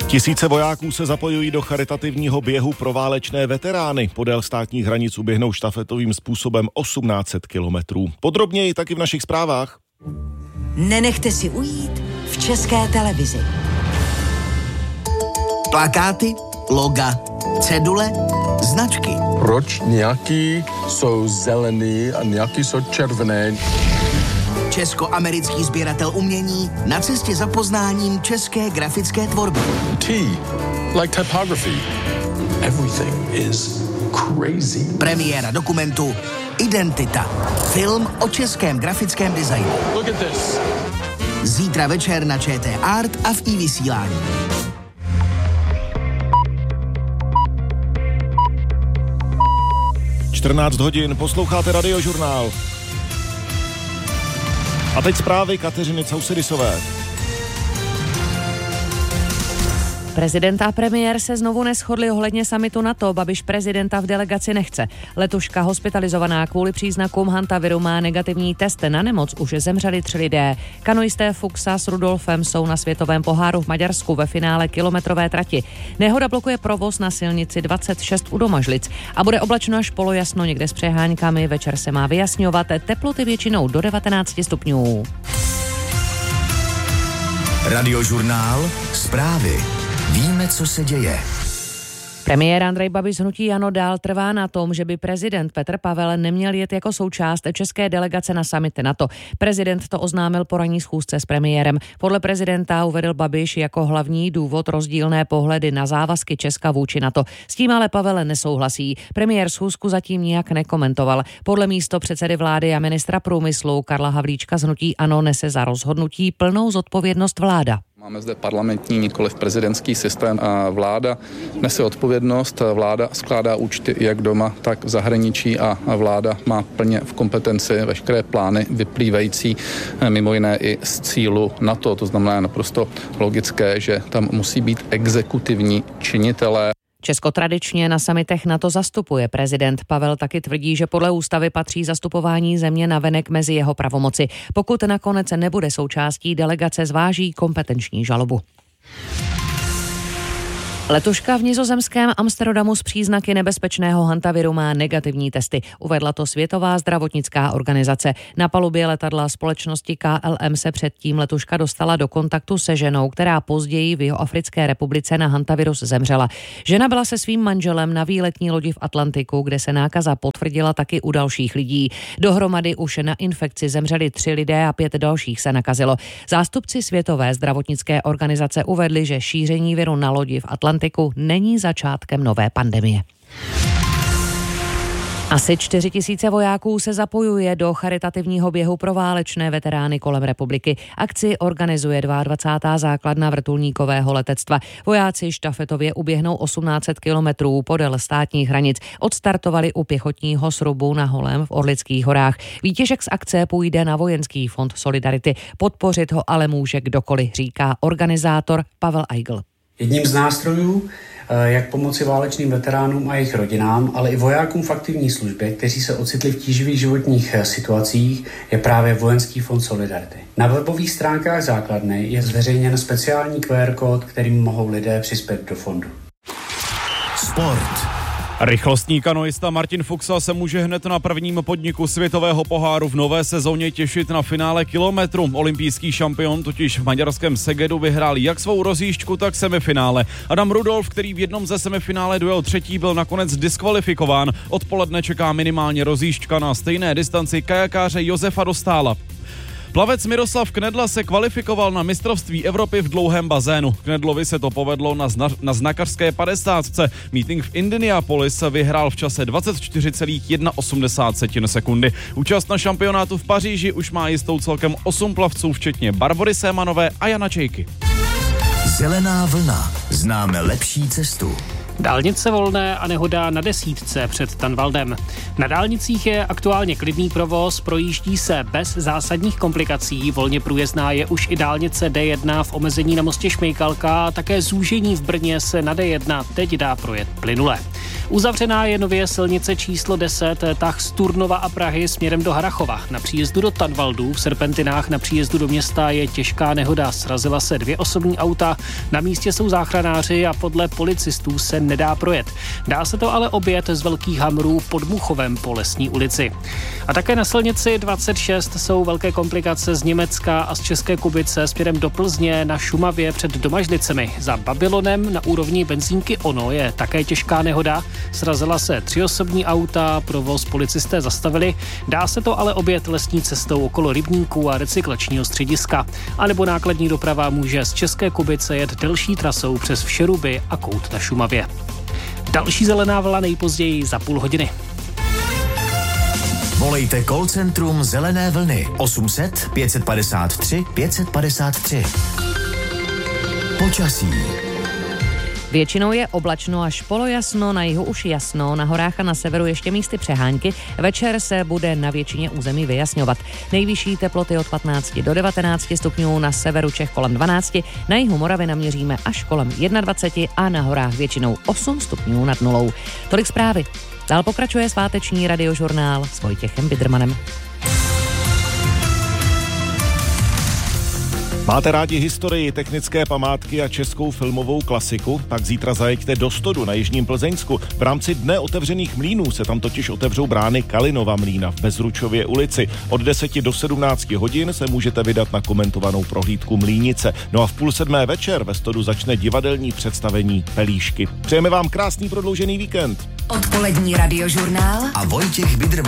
Tisíce vojáků se zapojují do charitativního běhu pro válečné veterány. Podél státních hranic uběhnou štafetovým způsobem 1800 kilometrů. Podrobněji taky v našich zprávách. Nenechte si ujít v České televizi. Plakáty, loga, cedule, značky. Proč nějaký jsou zelený a nějaký jsou červené? Česko-americký sběratel umění na cestě za poznáním české grafické tvorby. T, like typography. Everything is crazy. Premiéra dokumentu Identita. Film o českém grafickém designu. Look at this. Zítra večer na ČT Art a v iVysílání. hodin, posloucháte Radiožurnál. A teď zprávy Kateřiny Causidisové. Prezident a premiér se znovu neshodli ohledně summitu NATO. Babiš prezidenta v delegaci nechce. Letuška hospitalizovaná kvůli příznakům hantaviru má negativní test na nemoc. Už zemřeli 3 lidé. Kanoisté Fuxa s Rudolfem jsou na světovém poháru v Maďarsku ve finále kilometrové trati. Nehoda blokuje provoz na silnici 26 u Domažlic a bude oblačno až polojasno, někde s přeháňkami. Večer se má vyjasňovat, teploty většinou do 19 stupňů. Radiožurnál, zprávy. Víme, co se děje. Premiér Andrej Babiš z hnutí ANO dál trvá na tom, že by prezident Petr Pavel neměl jet jako součást české delegace na summit NATO. Prezident to oznámil po ranní schůzce s premiérem. Podle prezidenta uvedl Babiš jako hlavní důvod rozdílné pohledy na závazky Česka vůči NATO. S tím ale Pavel nesouhlasí. Premiér schůzku zatím nijak nekomentoval. Podle místopředsedy vlády a ministra průmyslu Karla Havlíčka z hnutí ANO nese za rozhodnutí plnou zodpovědnost vláda. Máme zde parlamentní, nikoliv prezidentský systém a vláda nese odpovědnost, vláda skládá účty jak doma, tak v zahraničí a vláda má plně v kompetenci veškeré plány vyplývající mimo jiné i z cílu NATO. To znamená naprosto logické, že tam musí být exekutivní činitelé. Česko tradičně na summitech NATO zastupuje. Prezident Pavel taky tvrdí, že podle ústavy patří zastupování země navenek mezi jeho pravomoci. Pokud nakonec nebude součástí delegace, zváží kompetenční žalobu. Letuška v nizozemském Amsterdamu s příznaky nebezpečného hantaviru má negativní testy. Uvedla to Světová zdravotnická organizace. Na palubě letadla společnosti KLM se předtím letuška dostala do kontaktu se ženou, která později v Jihoafrické republice na hantavirus zemřela. Žena byla se svým manželem na výletní lodi v Atlantiku, kde se nákaza potvrdila taky u dalších lidí. Dohromady už na infekci zemřeli 3 lidé a 5 dalších se nakazilo. Zástupci Světové zdravotnické organizace uvedli, že šíření viru na lodi v Atlantiku není začátkem nové pandemie. Asi 4 000 vojáků se zapojuje do charitativního běhu pro válečné veterány kolem republiky. Akci organizuje 22. základna vrtulníkového letectva. Vojáci štafetově uběhnou 1800 kilometrů podél státních hranic. Odstartovali u pěchotního srubu na Holém v Orlických horách. Výtěžek z akce půjde na Vojenský fond Solidarity. Podpořit ho ale může kdokoliv, říká organizátor Pavel Eigl. Jedním z nástrojů, jak pomoci válečným veteránům a jejich rodinám, ale i vojákům v aktivní službě, kteří se ocitli v tíživých životních situacích, je právě Vojenský fond Solidarity. Na webových stránkách základny je zveřejněn speciální QR kód, kterým mohou lidé přispět do fondu. Sport. Rychlostní kanoista Martin Fuxa se může hned na prvním podniku světového poháru v nové sezóně těšit na finále kilometru. Olympijský šampion totiž v maďarském Segedu vyhrál jak svou rozjížďku, tak semifinále. Adam Rudolf, který v jednom ze semifinále dojel 3., byl nakonec diskvalifikován. Odpoledne čeká minimálně rozjížďka na stejné distanci kajakáře Josefa Dostála. Plavec Miroslav Knedla se kvalifikoval na mistrovství Evropy v dlouhém bazénu. Knedlovi se to povedlo na znakařské 50. Meeting v Indianapolis vyhrál v čase 24,81 sekundy. Účast na šampionátu v Paříži už má jistou celkem 8 plavců, včetně Barbory Sémanové a Jana Čejky. Zelená vlna. Známe lepší cestu. Dálnice volné a nehoda na 10 před Tanvaldem. Na dálnicích je aktuálně klidný provoz, projíždí se bez zásadních komplikací. Volně průjezdná je už i dálnice D1 v omezení na mostě Šmejkalka a také zúžení v Brně se na D1 teď dá projet plynule. Uzavřená je nově silnice číslo 10, tah z Turnova a Prahy směrem do Harrachova. Na příjezdu do Tanvaldu v Serpentinách na příjezdu do města je těžká nehoda. Srazila se 2 osobní auta, na místě jsou záchranáři a podle policistů se nedá projet. Dá se to ale objet z velkých hamrů pod Muchovem po Lesní ulici. A také na silnici 26 jsou velké komplikace z Německa a z České Kubice směrem do Plzně na Šumavě před Domažlicemi. Za Babylonem na úrovni benzínky Ono je také těžká nehoda. Srazila se 3 osobní auta, provoz policisté zastavili. Dá se to ale objet lesní cestou okolo rybníků a recyklačního střediska. A nebo nákladní doprava může z České Kubice jet delší trasou přes Všeruby a Kout na Šumavě. Další zelená vlna nejpozději za půl hodiny. Volejte call centrum Zelené vlny 800 553 553. Počasí. Většinou je oblačno až polojasno, na jihu už jasno, na horách a na severu ještě místy přehánky. Večer se bude na většině území vyjasňovat. Nejvyšší teploty od 15 do 19 stupňů, na severu Čech kolem 12, na jihu Moravy naměříme až kolem 21 a na horách většinou 8 stupňů nad nulou. Tolik zprávy. Dál pokračuje sváteční radiožurnál s Vojtěchem Bidrmanem. Máte rádi historii, technické památky a českou filmovou klasiku? Tak zítra zajeďte do Stodu na Jižním Plzeňsku. V rámci Dne otevřených mlýnů se tam totiž otevřou brány Kalinova mlýna v Bezručově ulici. Od 10 do 17 hodin se můžete vydat na komentovanou prohlídku Mlýnice. No a v 6:30 večer ve Stodu začne divadelní představení Pelíšky. Přejeme vám krásný prodloužený víkend. Odpolední radiožurnál A Vojtěch Bidrman.